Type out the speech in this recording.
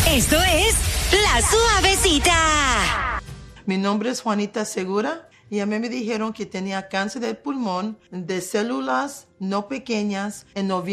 Esto es La Suavecita. Mi nombre es Juanita Segura y a mí me dijeron que tenía cáncer del pulmón de células no pequeñas en noviembre